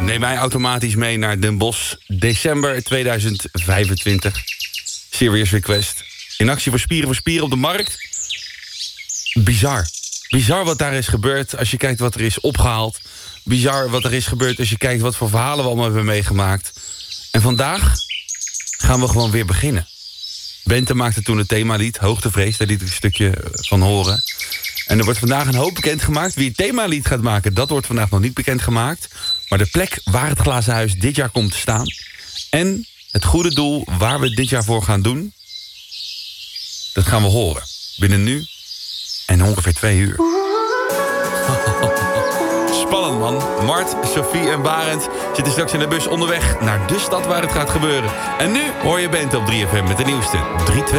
neem mij automatisch mee naar Den Bosch. December 2025. Serious Request. In actie voor Spieren op de markt. Bizar. Bizar wat daar is gebeurd als je kijkt wat er is opgehaald. Bizar wat er is gebeurd als je kijkt wat voor verhalen we allemaal hebben meegemaakt. En vandaag gaan we gewoon weer beginnen. Bente maakte toen het themalied, Hoogtevrees, daar liet ik een stukje van horen. En er wordt vandaag een hoop bekendgemaakt. Wie het themalied gaat maken, dat wordt vandaag nog niet bekendgemaakt. Maar de plek waar het Glazen Huis dit jaar komt te staan. En het goede doel waar we het dit jaar voor gaan doen. Dat gaan we horen. Binnen nu en ongeveer 2 uur. Spannend, man. Mart, Sophie en Barend zitten straks in de bus onderweg naar de stad waar het gaat gebeuren. En nu hoor je Bente op 3FM met de nieuwste 3-2.